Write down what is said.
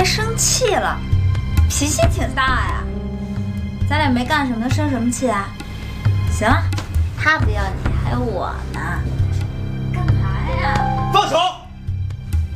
生气了，脾气挺大呀。咱俩没干什么，生什么气啊？行了，他不要你，还有我呢。干嘛呀？ 放手！